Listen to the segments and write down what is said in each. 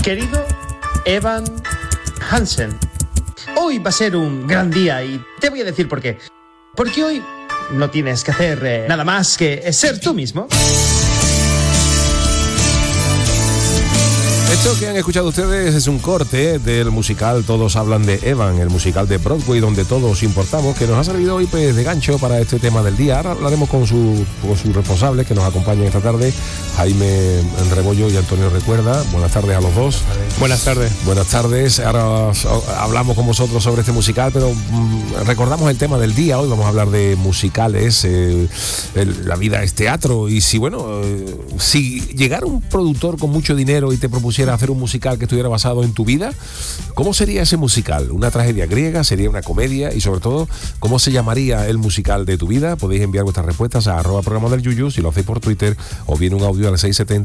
Querido Evan Hansen, hoy va a ser un gran día y te voy a decir por qué. Porque hoy no tienes que hacer nada más que ser tú mismo. Esto que han escuchado ustedes es un corte del musical Todos hablan de Evan, el musical de Broadway donde todos importamos, que nos ha servido hoy pues, de gancho para este tema del día. Ahora hablaremos con su responsable que nos acompaña esta tarde, Jaime Rebollo y Antonio Recuerda. Buenas tardes a los dos. Buenas tardes. Buenas tardes. Ahora hablamos con vosotros sobre este musical, pero recordamos el tema del día. Hoy vamos a hablar de musicales, la vida es teatro, y si llegara un productor con mucho dinero y te propusiera hacer un musical que estuviera basado en tu vida, ¿cómo sería ese musical? ¿Una tragedia griega? ¿Sería una comedia? Y sobre todo, ¿cómo se llamaría el musical de tu vida? Podéis enviar vuestras respuestas a @programa del Yuyu, si lo hacéis por Twitter, o bien un audio al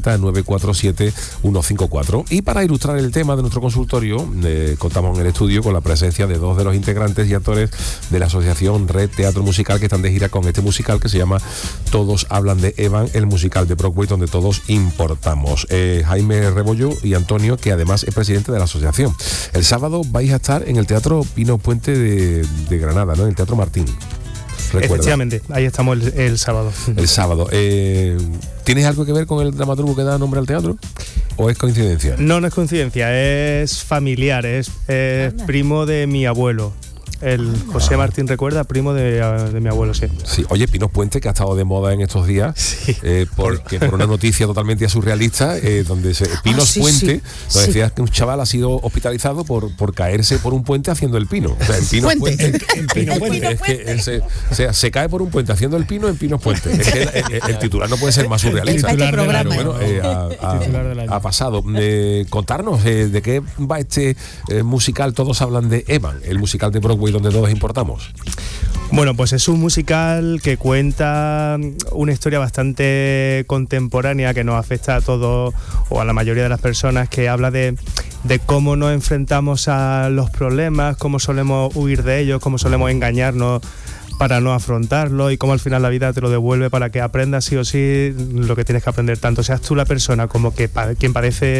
670-947-154. Y para ilustrar el tema de nuestro consultorio, contamos en el estudio con la presencia de dos de los integrantes y actores de la asociación Red Teatro Musical, que están de gira con este musical que se llama Todos hablan de Evan, el musical de Broadway donde todos importamos. Jaime Rebollo y Antonio, que además es presidente de la asociación. El sábado vais a estar en el Teatro Pino Puente de Granada, ¿no? En el Teatro Martín. Recuerda. Efectivamente, ahí estamos el sábado. El sábado. ¿Tienes algo que ver con el dramaturgo que da nombre al teatro? ¿O es coincidencia? No es coincidencia, es familiar, es primo de mi abuelo. El José Martín Recuerda, primo de mi abuelo, sí. Sí. Oye, Pinos Puente, que ha estado de moda en estos días, sí. Porque por una noticia totalmente surrealista, donde Pinos Puente, donde decía que un chaval ha sido hospitalizado por caerse por un puente haciendo el pino. O sea, en Pinos Puente. El Pino Puente. Es que se cae por un puente haciendo el pino en Pinos Puente. Es que el titular no puede ser más surrealista. Pero bueno, ha pasado. Contarnos de qué va este musical Todos hablan de Evan, el musical de Broadway donde todos importamos. Bueno, pues es un musical que cuenta una historia bastante contemporánea que nos afecta a todos o a la mayoría de las personas, que habla de cómo nos enfrentamos a los problemas, cómo solemos huir de ellos, cómo solemos engañarnos para no afrontarlo, y cómo al final la vida te lo devuelve para que aprendas sí o sí lo que tienes que aprender, tanto seas tú la persona como que quien padece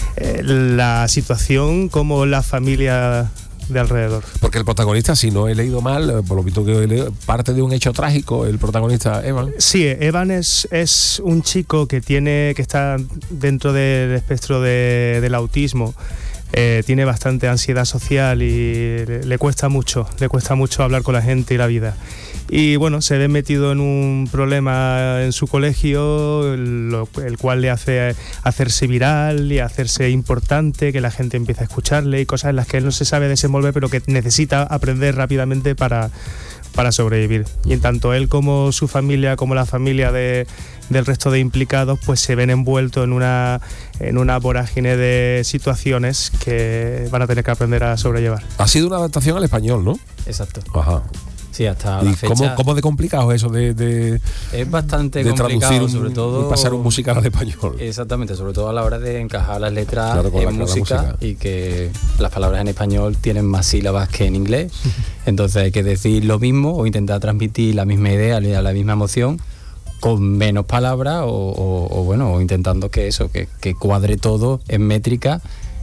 la situación, como la familia de alrededor. Porque el protagonista, si no he leído mal, por lo visto que he leído, parte de un hecho trágico, el protagonista Evan. Sí, Evan es un chico que está dentro del espectro del autismo. Tiene bastante ansiedad social y le cuesta mucho hablar con la gente y la vida. Y bueno, se ve metido en un problema en su colegio, el cual le hace hacerse viral y hacerse importante, que la gente empieza a escucharle, y cosas en las que él no se sabe desenvolver, pero que necesita aprender rápidamente para sobrevivir. Y en tanto él como su familia, como la familia del resto de implicados, pues se ven envueltos en una vorágine de situaciones que van a tener que aprender a sobrellevar. Ha sido una adaptación al español, ¿no? Exacto. Ajá. Sí, hasta la fecha. ¿Cómo de complicado es eso de es bastante de complicado, sobre todo y pasar un musical al español? Exactamente, sobre todo a la hora de encajar las letras en música, y que las palabras en español tienen más sílabas que en inglés. Entonces hay que decir lo mismo o intentar transmitir la misma idea, la misma emoción, con menos palabras o intentando que cuadre todo en métrica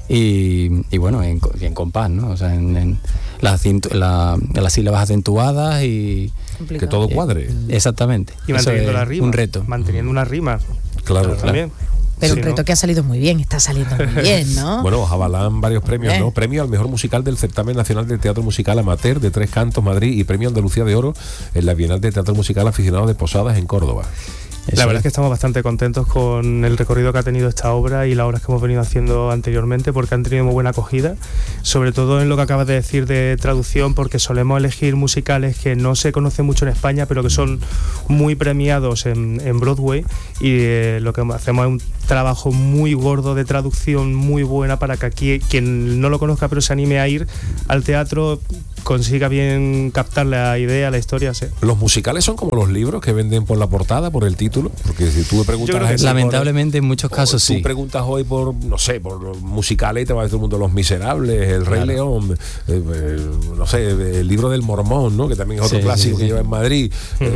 y bueno, en compás, ¿no? O sea, en las sílabas acentuadas y que todo cuadre. Exactamente. Y manteniendo la rima. Un reto. Manteniendo una rima. Claro. También. Pero un reto que ha salido muy bien, está saliendo muy bien, ¿no? Bueno, avalan varios premios, ¿no? Premio al mejor musical del Certamen Nacional de Teatro Musical Amateur de Tres Cantos, Madrid, y Premio Andalucía de Oro en la Bienal de Teatro Musical Aficionados de Posadas en Córdoba. La verdad es que estamos bastante contentos con el recorrido que ha tenido esta obra y las obras que hemos venido haciendo anteriormente, porque han tenido muy buena acogida, sobre todo en lo que acabas de decir de traducción, porque solemos elegir musicales que no se conocen mucho en España, pero que son muy premiados en Broadway, y lo que hacemos es un trabajo muy gordo de traducción muy buena para que aquí quien no lo conozca pero se anime a ir al teatro consiga bien captar la idea, la historia, sí. Los musicales son como los libros que venden por la portada, por el título, porque si tú me preguntas... Lamentablemente en muchos casos sí. Tú preguntas hoy por, no sé, por los musicales y te va a decir todo el mundo Los Miserables, El Rey León, no sé, el libro del Mormón, ¿no? Que también es otro clásico que lleva en Madrid,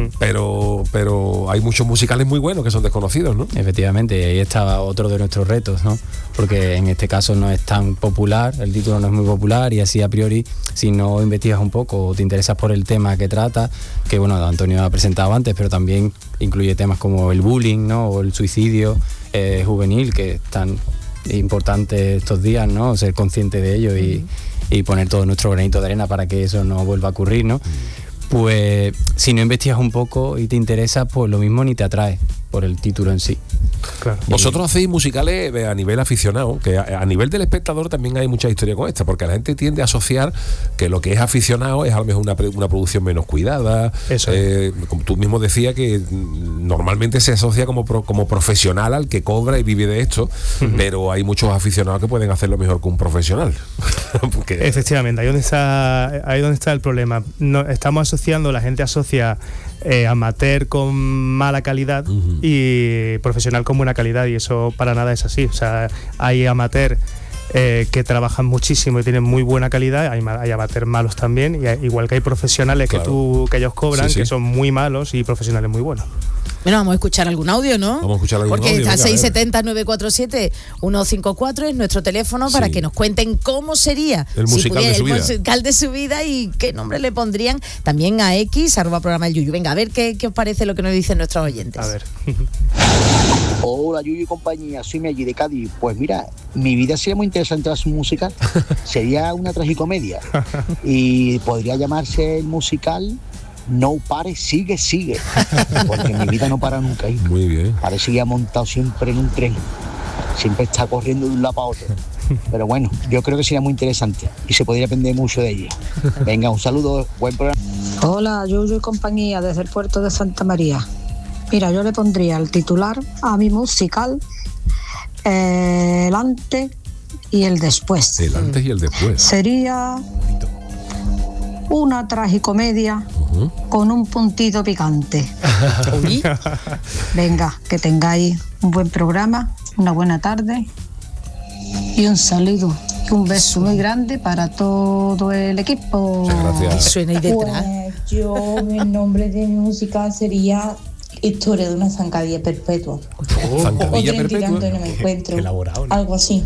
pero hay muchos musicales muy buenos que son desconocidos, ¿no? Efectivamente, ahí está otro de nuestros retos, ¿no? Porque en este caso no es tan popular, el título no es muy popular y así a priori, si no investigas un poco o te interesas por el tema que trata, que bueno, Antonio ha presentado antes, pero también incluye temas como el bullying, ¿no? O el suicidio juvenil, que es tan importante estos días, ¿no? Ser consciente de ello y poner todo nuestro granito de arena para que eso no vuelva a ocurrir, ¿no? Pues si no investigas un poco y te interesa, pues lo mismo ni te atrae por el título en sí. Claro. Vosotros hacéis musicales a nivel aficionado, que a nivel del espectador también hay mucha historia con esta, porque la gente tiende a asociar que lo que es aficionado es a lo mejor una producción menos cuidada. Eso como tú mismo decías, que normalmente se asocia como profesional al que cobra y vive de esto, pero hay muchos aficionados que pueden hacerlo mejor que un profesional. Porque... Efectivamente, ahí donde está el problema. Estamos asociando, la gente asocia amateur con mala calidad y profesional con buena calidad, y eso para nada es así. O sea, hay amateur que trabajan muchísimo y tienen muy buena calidad, hay amateurs malos también, y igual que hay profesionales que ellos cobran, que son muy malos, y profesionales muy buenos. Bueno, vamos a escuchar algún audio, ¿no? Vamos a escuchar algún audio. Porque está 670-947-154 es nuestro teléfono para que nos cuenten cómo sería el musical de su vida y qué nombre le pondrían. También a X, @programa el Yuyu. Venga, a ver qué os parece lo que nos dicen nuestros oyentes. A ver. Hola, Yuyu y compañía, soy Meggy de Cádiz. Pues mira, mi vida sería muy interesante la musical. Sería una tragicomedia. Y podría llamarse el musical No Pare, Sigue, Sigue. Porque mi vida no para nunca. Muy bien. Parece que ha montado siempre en un tren. Siempre está corriendo de un lado para otro. Pero bueno, yo creo que sería muy interesante y se podría aprender mucho de ella. Venga, un saludo, buen programa. Hola, Yuyu y compañía, desde el puerto de Santa María. Mira, yo le pondría el titular a mi musical, el antes y el después. El antes y el después. Sería una tragicomedia con un puntito picante. Venga, que tengáis un buen programa, una buena tarde y un saludo y un beso muy grande para todo el equipo. Muchas gracias. Suena ahí detrás. Pues yo, el nombre de mi música sería Historia de una zancadilla perpetua. Zancadilla perpetua. No me encuentro. Elaborado, ¿no? Algo así.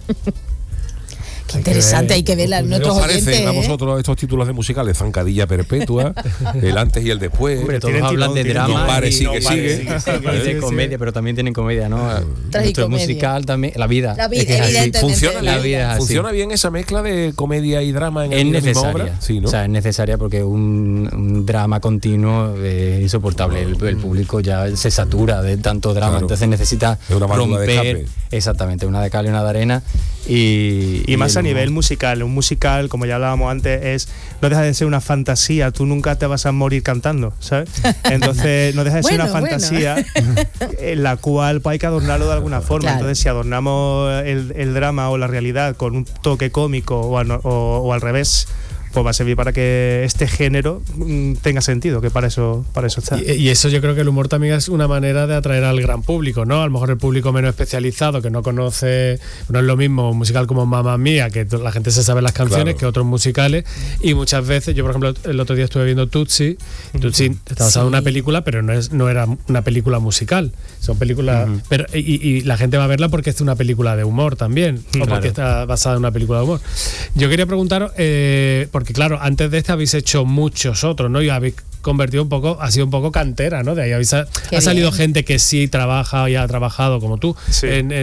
Qué interesante, hay que verla en nuestros oyentes. ¿Qué os parecen a vosotros estos títulos de musicales? Zancadilla perpetua, el antes y el después. Hombre, todos hablan de drama. No pare, sigue. Y de comedia, pero también tienen comedia, ¿no? Nuestro musical también, la vida. La vida, evidentemente. ¿Funciona bien esa mezcla de comedia y drama en la misma obra? Sí, ¿no? O sea, es necesaria porque un drama continuo es insoportable. El público ya se satura de tanto drama, claro. Entonces necesita una válvula de escape. Exactamente, una de cal y una de arena. Y más a nivel musical. Un musical, como ya hablábamos antes, no deja de ser una fantasía. Tú nunca te vas a morir cantando, ¿sabes? Entonces no deja de ser una fantasía en la cual pues, hay que adornarlo de alguna forma. Claro. Entonces si adornamos el drama o la realidad con un toque cómico o al revés, pues va a servir para que este género tenga sentido, que para eso está. Y eso yo creo que el humor también es una manera de atraer al gran público, ¿no? A lo mejor el público menos especializado, que no conoce, no es lo mismo un musical como Mamma Mía, que la gente se sabe las canciones, claro, que otros musicales, y muchas veces, yo por ejemplo el otro día estuve viendo Tootsie está basado en una película, pero no era una película musical, son películas, pero y la gente va a verla porque es una película de humor también, o porque está basada en una película de humor. Yo quería preguntaros, porque claro, antes de este habéis hecho muchos otros, ¿no? Y habéis convertido un poco, ha sido un poco cantera, ¿no? De ahí ha salido gente que sí trabaja y ha trabajado como tú, sí,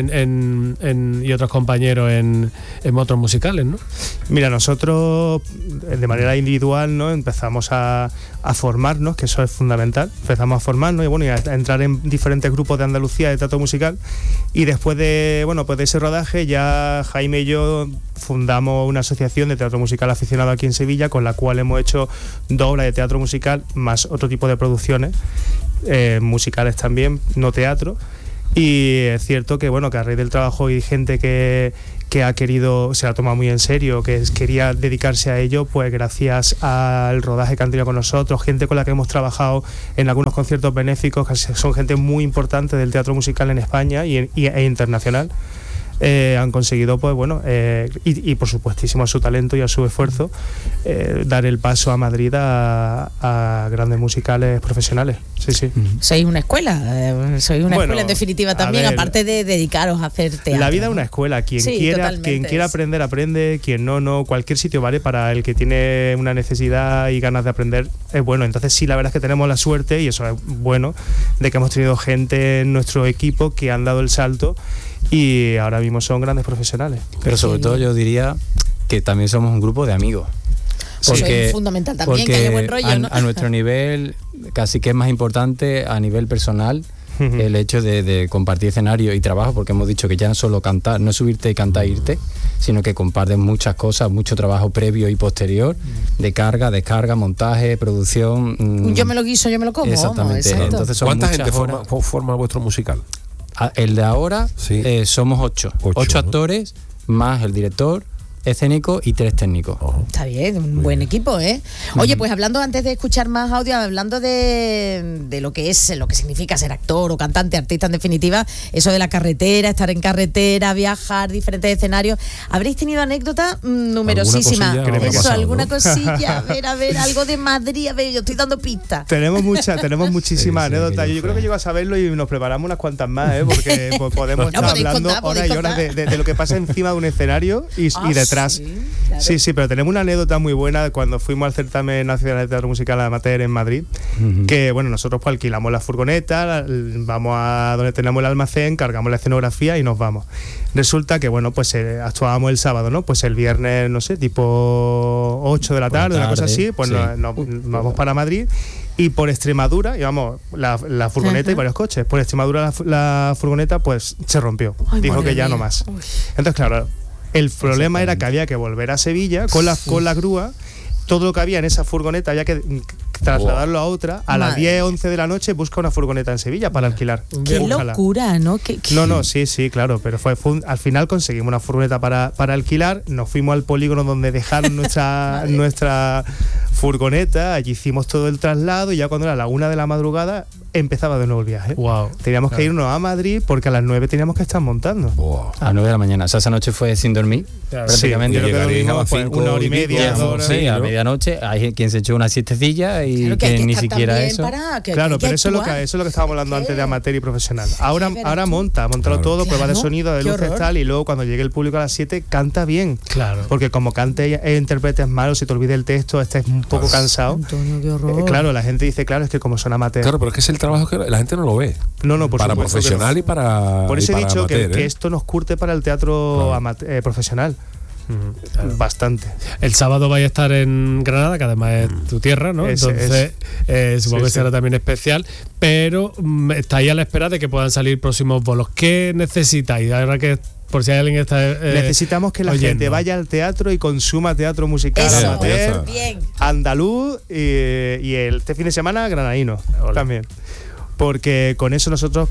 y otros compañeros en otros musicales, ¿no? Mira, nosotros de manera individual, ¿no? Empezamos a formarnos, que eso es fundamental. Empezamos a formarnos y bueno, y a entrar en diferentes grupos de Andalucía de teatro musical, y después de ese rodaje ya Jaime y yo fundamos una asociación de teatro musical aficionado aquí en Sevilla, con la cual hemos hecho 2 obras de teatro musical más otro tipo de producciones musicales también, no teatro. Y es cierto que, bueno, que a raíz del trabajo y gente que ha querido, se ha tomado muy en serio, que quería dedicarse a ello, pues gracias al rodaje que han tenido con nosotros, gente con la que hemos trabajado en algunos conciertos benéficos, que son gente muy importante del teatro musical en España e internacional. Han conseguido, pues bueno, y por supuestísimo a su talento y a su esfuerzo, dar el paso a Madrid a grandes musicales profesionales. Sí, sí. Sois una escuela, escuela en definitiva también, aparte de dedicaros a hacer teatro. La vida es una escuela, quien quiera aprender, aprende, quien no, cualquier sitio vale para el que tiene una necesidad y ganas de aprender, es bueno. Entonces sí, la verdad es que tenemos la suerte, y eso es bueno, de que hemos tenido gente en nuestro equipo que han dado el salto y ahora mismo son grandes profesionales. Pero sobre todo yo diría que también somos un grupo de amigos. Porque es fundamental también que haya buen rollo, ¿no? A nuestro nivel casi que es más importante a nivel personal el hecho de compartir escenario y trabajo, porque hemos dicho que ya no solo cantar, no es subirte y cantar e irte, sino que comparten muchas cosas, mucho trabajo previo y posterior, de carga, descarga, montaje, producción. Yo me lo guiso, yo me lo como. Exactamente. Entonces, ¿cuánta gente forma vuestro musical? El de ahora somos 8 actores, más el director escénico y 3 técnicos. Está bien, un buen equipo, ¿eh? Oye, pues hablando, antes de escuchar más audio, hablando de lo que significa ser actor o cantante, artista en definitiva, eso de la carretera, estar en carretera, viajar, diferentes escenarios. ¿Habréis tenido anécdotas numerosísimas? ¿Alguna cosilla? A ver, algo de Madrid, a ver, yo estoy dando pistas. Tenemos muchísimas anécdotas. Yo creo que llego a saberlo y nos preparamos unas cuantas más, ¿eh? Porque podemos estar hablando horas y horas de lo que pasa encima de un escenario y detrás. Sí, claro. Sí, pero tenemos una anécdota muy buena cuando fuimos al certamen nacional de teatro musical amateur en Madrid, que bueno, nosotros pues alquilamos la furgoneta, vamos a donde tenemos el almacén, cargamos la escenografía y nos vamos. Resulta que bueno, pues actuábamos el sábado, ¿no? Pues el viernes, no sé, tipo 8 de la tarde, una cosa así, pues nos vamos para Madrid. Y por Extremadura, íbamos la furgoneta y varios coches. Por Extremadura la furgoneta pues se rompió. Dijo que ya no más. Entonces, claro, el problema era que había que volver a Sevilla con la grúa. Todo lo que había en esa furgoneta había que trasladarlo a otra. A las 10, 11 de la noche busca una furgoneta en Sevilla para alquilar. ¡Qué locura!, ¿no? No, sí, claro, pero al final conseguimos una furgoneta para alquilar. Nos fuimos al polígono donde dejaron nuestra furgoneta. Allí hicimos todo el traslado y ya cuando era la 1 de la madrugada empezaba de nuevo el viaje. Teníamos que irnos a Madrid porque a las 9 teníamos que estar montando. A las 9 de la mañana. O sea, esa noche fue sin dormir. Prácticamente. Sí, llegaríamos a 1 hora y media, 2 horas. Sí, a medianoche. Hay quien se echó una siestecilla y que ni siquiera eso. Claro, pero eso es lo que estábamos hablando antes de amateur y profesional. Ahora montalo todo, prueba de sonido, de luces, tal, y luego cuando llegue el público a las 7 canta bien. Claro. Porque como cante e interpretes mal, si te olvides el texto, estés un poco cansado. Antonio, qué horror. Claro, la gente dice, claro, es que como son amateurs. Claro, pero es que es el trabajo que la gente no lo ve. No, por para supuesto, profesional y para. Por eso he dicho amateur, que esto nos curte para el teatro profesional. Bastante. El sábado vais a estar en Granada, que además es tu tierra, ¿no? Entonces supongo que será también especial, pero estáis a la espera de que puedan salir próximos bolos. ¿Qué necesitáis? Ahora que por si hay alguien que está necesitamos que la gente vaya al teatro y consuma teatro musical amateur, andaluz y este fin de semana granadino también. Porque con eso nosotros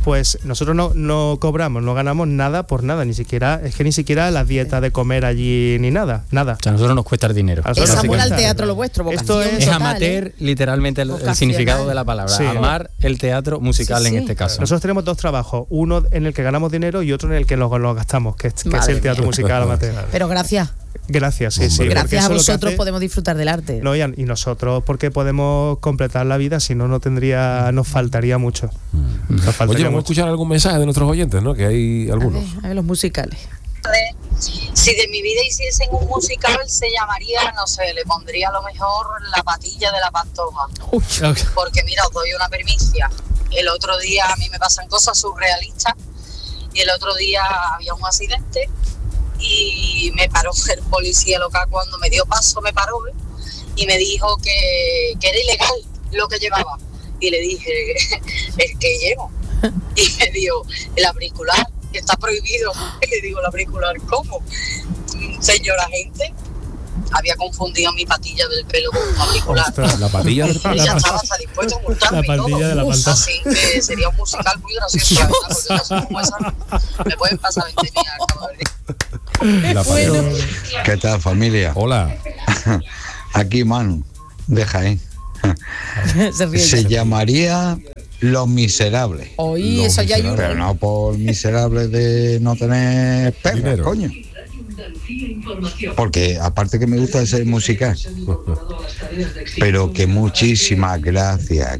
no cobramos, no ganamos nada por nada, ni siquiera las dietas de comer allí ni nada. O sea, a nosotros nos cuesta el dinero. Es amor al teatro lo vuestro, esto es amateur, literalmente el significado de la palabra. Sí. Amar el teatro musical en este caso. Nosotros tenemos 2 trabajos, uno en el que ganamos dinero y otro en el que lo gastamos, que es el teatro musical amateur. Pero gracias, sí. Gracias a vosotros podemos disfrutar del arte. No, y nosotros porque podemos completar la vida, si no, nos faltaría mucho. Oye, vamos a escuchar algún mensaje de nuestros oyentes, ¿no? Que hay algunos. A ver los musicales. Si de mi vida hiciesen un musical, se llamaría, no sé, le pondría a lo mejor La patilla de la Pantoja. Porque mira, os doy una primicia. El otro día a mí me pasan cosas surrealistas y el otro día había un accidente y me paró el policía local. Cuando me dio paso me paró y me dijo que era ilegal lo que llevaba. Y le dije, ¿el qué llevo? Y me dijo, el auricular, que está prohibido. Y le digo, ¿el auricular cómo? Señora gente, había confundido mi patilla del pelo con un auricular. La patilla del pelo. Y ya estaba hasta dispuesto a multarme. La patilla de la pantalla. Así que sería un musical muy gracioso, la verdad, porque casos como esa me pueden pasar 20.000 al cabo de Bueno. ¿Qué tal, familia? Hola. Aquí Manu, de Jaén. Se ríe. Se llamaría Los Miserables. Oí, eso ya hay uno. Pero no por miserables de no tener perras, Dinero. coño. Porque aparte que me gusta de ser musical, pero que muchísimas gracias.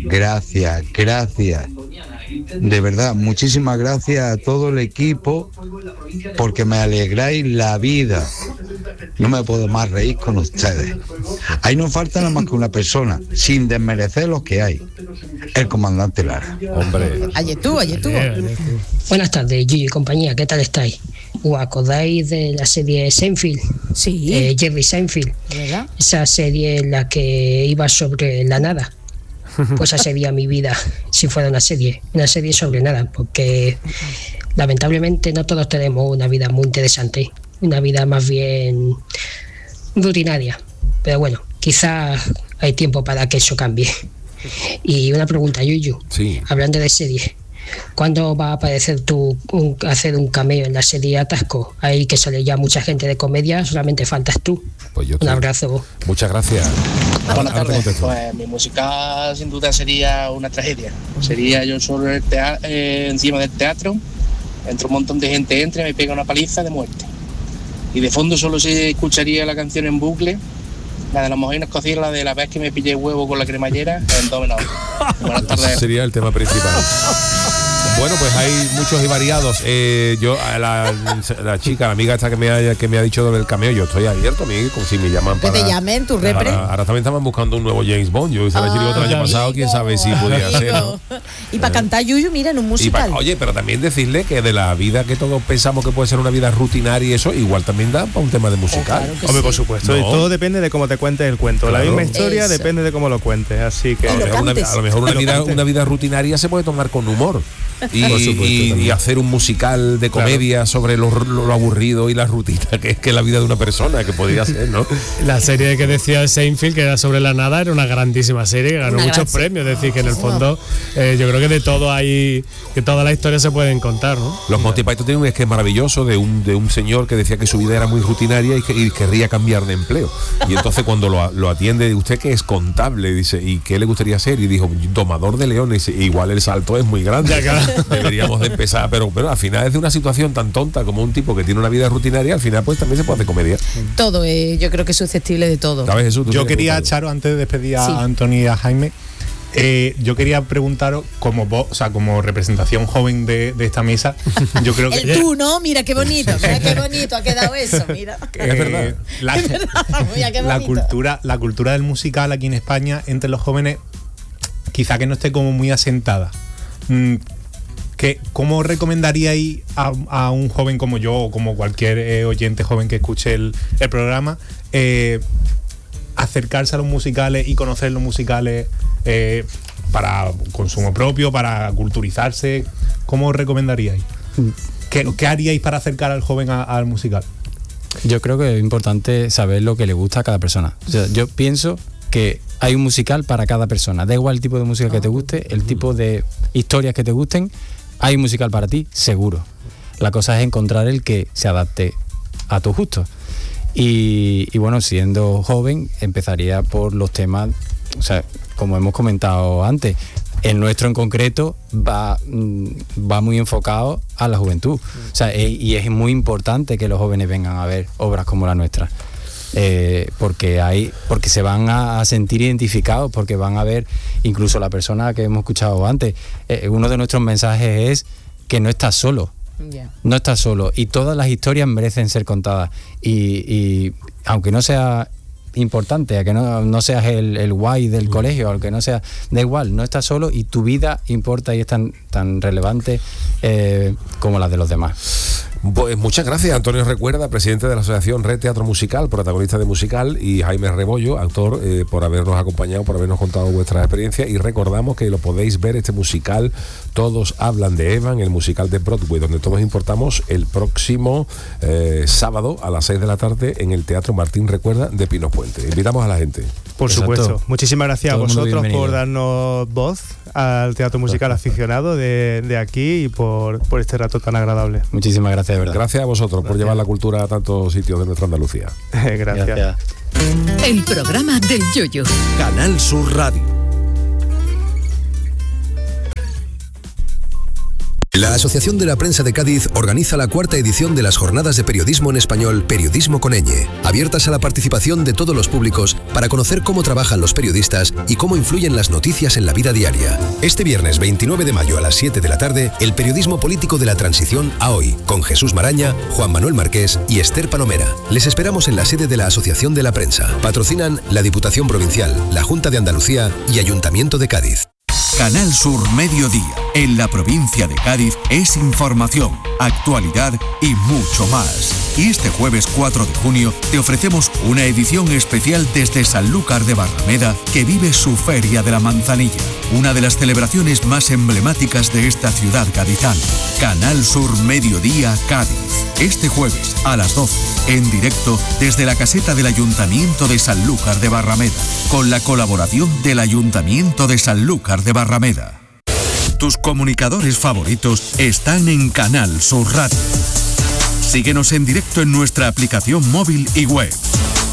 De verdad, muchísimas gracias a todo el equipo porque me alegráis la vida. No me puedo más reír con ustedes. Ahí no falta nada más que una persona, sin desmerecer los que hay. El comandante Lara. Hombre. Ayer tú. Buenas tardes, Yuyu y compañía, ¿qué tal estáis? ¿Os acordáis de la serie Seinfeld? Sí. Jerry Seinfeld. ¿Verdad? Esa serie en la que iba sobre la nada. Pues esa sería mi vida si fuera una serie sobre nada, porque lamentablemente no todos tenemos una vida muy interesante, una vida más bien rutinaria. Pero bueno, quizás hay tiempo para que eso cambie. Y una pregunta, Yuyu, Sí. hablando de serie, ¿cuándo va a aparecer hacer un cameo en la serie Atasco? Ahí que sale ya mucha gente de comedia, solamente faltas tú. Pues yo Un abrazo. Muchas gracias. Buenas Ahora te tardes. contesto. Pues mi musical sin duda sería una tragedia. Sería yo solo encima del teatro, entre un montón de gente entra y me pega una paliza de muerte. Y de fondo solo se escucharía la canción en bucle, la de las mojinas cocidas, la de la vez que me pillé huevo con la cremallera, en do menor. Buenas tardes. Sería el tema principal. Bueno, pues hay muchos y variados. Yo, a la chica, la amiga esta que me ha dicho del cameo, yo estoy abierto, a mí, como si me llaman Que para... te llamen, tu repre. Ahora también estaban buscando un nuevo James Bond. Yo hice la chirigota el año pasado, quién sabe si podía ser, ¿no? Y para cantar Yuyu, mira, en un musical. Oye, pero también decirle que de la vida que todos pensamos que puede ser una vida rutinaria y eso, igual también da para un tema de musical. Claro que Hombre, por supuesto. No. Y todo depende de cómo te cuentes el cuento. La Claro. misma historia Eso. depende de cómo lo cuentes. Así que. A lo mejor una vida rutinaria se puede tomar con humor. Y hacer un musical de comedia sobre lo aburrido y la rutina que es la vida de una persona, que podría ser, ¿no? La serie que decía Seinfeld, que era sobre la nada, era una grandísima serie que ganó muchos premios. Es decir, que en el fondo yo creo que de todo hay, que todas las historias se pueden contar, ¿no? Los Monty Python tienen un sketch maravilloso de un señor que decía que su vida era muy rutinaria y querría cambiar de empleo. Y entonces cuando lo atiende, usted que es contable, dice, ¿y qué le gustaría ser? Y dijo, domador de leones. Igual el salto es muy grande. Deberíamos de empezar, pero al final es de una situación tan tonta como un tipo que tiene una vida rutinaria, al final pues también se puede hacer comedia. Todo, yo creo que es susceptible de todo. ¿Sabes, Jesús? Yo quería, Charo, antes de despedir a Anthony y a Jaime, yo quería preguntaros, como vos, o sea, como representación joven de esta mesa, yo creo que... El tú, ¿no? Mira qué bonito, ha quedado eso, mira. Es verdad. Mira qué bonito. La cultura del musical aquí en España, entre los jóvenes, quizá que no esté como muy asentada. ¿Cómo recomendaríais a un joven como yo o como cualquier oyente joven que escuche el programa acercarse a los musicales y conocer los musicales para consumo propio, para culturizarse? ¿Cómo recomendaríais? ¿Qué haríais para acercar al joven al musical? Yo creo que es importante saber lo que le gusta a cada persona. O sea, yo pienso que hay un musical para cada persona. Da igual el tipo de música que te guste, el tipo de historias que te gusten, hay un musical para ti, seguro. La cosa es encontrar el que se adapte a tus gustos. Y bueno, siendo joven, empezaría por los temas, o sea, como hemos comentado antes, el nuestro en concreto va muy enfocado a la juventud. O sea, y es muy importante que los jóvenes vengan a ver obras como la nuestra. Porque se van a sentir identificados, porque van a ver, incluso la persona que hemos escuchado antes, uno de nuestros mensajes es que no estás solo. No estás solo, y todas las historias merecen ser contadas, y aunque no sea importante, a que no seas el guay del colegio, aunque no sea, da igual, no estás solo y tu vida importa y es tan relevante como la de los demás. Pues muchas gracias, Antonio Recuerda, presidente de la Asociación Red Teatro Musical, protagonista de Musical, y Jaime Rebollo, actor, por habernos acompañado, por habernos contado vuestras experiencias. Y recordamos que lo podéis ver, este musical, Todos hablan de Evan, el musical de Broadway, donde todos importamos, el próximo sábado a las 6 de la tarde en el Teatro Martín Recuerda de Pinos Puente. Invitamos a la gente. Por supuesto. Muchísimas gracias a vosotros por darnos voz al teatro musical aficionado de aquí y por este rato tan agradable. Muchísimas gracias, de verdad. Gracias a vosotros por llevar la cultura a tantos sitios de nuestra Andalucía. Gracias. El programa del Yoyo. Canal Sur Radio. La Asociación de la Prensa de Cádiz organiza la 4ª edición de las Jornadas de Periodismo en Español, Periodismo con ñ, abiertas a la participación de todos los públicos para conocer cómo trabajan los periodistas y cómo influyen las noticias en la vida diaria. Este viernes 29 de mayo a las 7 de la tarde, el periodismo político de la transición a hoy, con Jesús Maraña, Juan Manuel Marqués y Esther Palomera. Les esperamos en la sede de la Asociación de la Prensa. Patrocinan la Diputación Provincial, la Junta de Andalucía y Ayuntamiento de Cádiz. Canal Sur Mediodía, en la provincia de Cádiz, es información, actualidad y mucho más. Y este jueves 4 de junio te ofrecemos una edición especial desde Sanlúcar de Barrameda, que vive su Feria de la Manzanilla, una de las celebraciones más emblemáticas de esta ciudad gaditana. Canal Sur Mediodía Cádiz, este jueves a las 12, en directo desde la caseta del Ayuntamiento de Sanlúcar de Barrameda, con la colaboración del Ayuntamiento de Sanlúcar de Barrameda. Tus comunicadores favoritos están en Canal Sur Radio. Síguenos en directo en nuestra aplicación móvil y web.